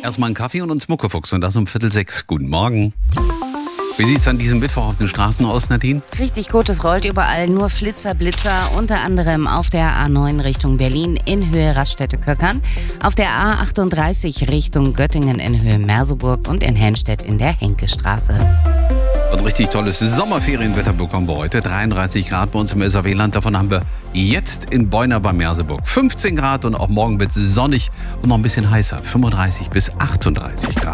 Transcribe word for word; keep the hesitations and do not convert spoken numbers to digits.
Erstmal einen Kaffee und uns Muckefuchs und das um Viertel sechs. Guten Morgen. Wie sieht's an diesem Mittwoch auf den Straßen aus, Nadine? Richtig gut, es rollt überall nur Flitzer, Blitzer, unter anderem auf der A neun Richtung Berlin in Höhe Raststätte-Köckern, auf der A achtunddreißig Richtung Göttingen in Höhe Merseburg und in Helmstedt in der Henkestraße. Ein richtig tolles Sommerferienwetter bekommen wir heute. dreiunddreißig Grad bei uns im S A W-Land. Davon haben wir jetzt in Beuna bei Merseburg fünfzehn Grad und auch morgen wird es sonnig und noch ein bisschen heißer. fünfunddreißig bis achtunddreißig Grad.